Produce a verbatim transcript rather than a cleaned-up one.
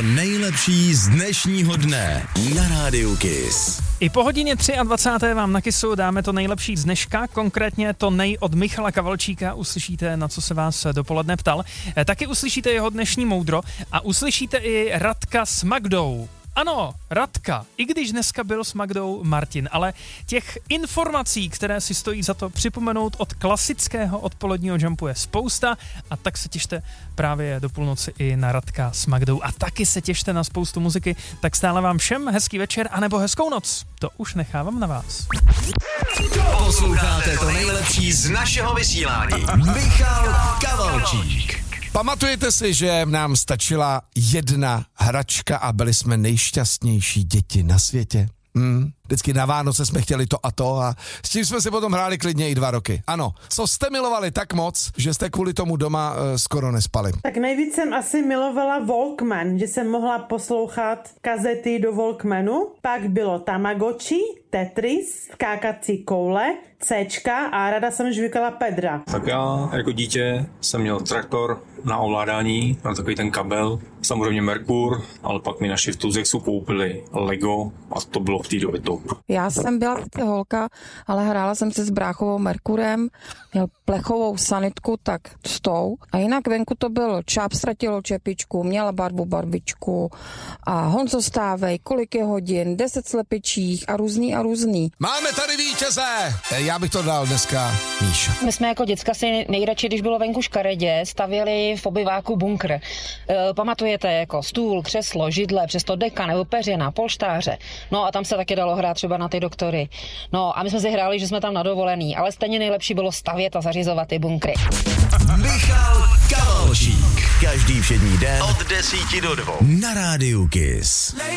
nejlepší z dnešního dne na Rádiu Kiss. I po hodině dvacáté třetí vám na Kissu dáme to nejlepší z dneška, konkrétně to nej od Michala Kavalčíka. Uslyšíte, na co se vás dopoledne ptal. Taky uslyšíte jeho dnešní moudro a uslyšíte i Radka s Magdou. Ano, Radka, i když dneska byl s Magdou Martin, ale těch informací, které si stojí za to připomenout od klasického odpoledního jumpu je spousta a tak se těšte právě do půlnoci i na Radka s Magdou a taky se těšte na spoustu muziky, tak stále vám všem hezký večer anebo hezkou noc. To už nechávám na vás. Posloucháte to nejlepší z našeho vysílání. Michal Kavalčík. Pamatujete si, že nám stačila jedna hračka a byli jsme nejšťastnější děti na světě? Hmm. Vždycky na Vánoce jsme chtěli to a to a s tím jsme si potom hráli klidně i dva roky. Ano, co jste milovali tak moc, že jste kvůli tomu doma uh, skoro nespali? Tak nejvíc jsem asi milovala Walkman, že jsem mohla poslouchat kazety do Walkmanu. Pak bylo Tamagotchi, Tetris, skákací koule, Cčka a ráda jsem žvykala Pedra. Tak já jako dítě jsem měl traktor na ovládání, na takový ten kabel, samozřejmě Merkur, ale pak mi naši v Tuzexu koupili Lego a to bylo v té době top. Já jsem byla holka, ale hrála jsem se s bráchovou Merkurem, měl plechovou sanitku, tak s tou. A jinak venku to bylo Čáp ztratilo čepičku, měla barvu barvičku a Honzo stávej, kolik je hodin, deset slepičích a různý a různý. Máme tady vítěze! Já bych to dal dneska Míša. My jsme jako děcka si nejradši, když bylo venku škaredě, stavěli v obyváku bunkr. E, pamatujete, jako stůl, křeslo, židle, přesto deka nebo peřina, polštáře. No a tam se taky dalo hrát třeba na ty doktory. No a my jsme si hráli, že jsme tam na dovolený, ale stejně nejlepší bylo stavět a zařizovat ty bunkry. Michal Kavalčík. Každý všední den od desíti do dvou na Rádiu Kiss.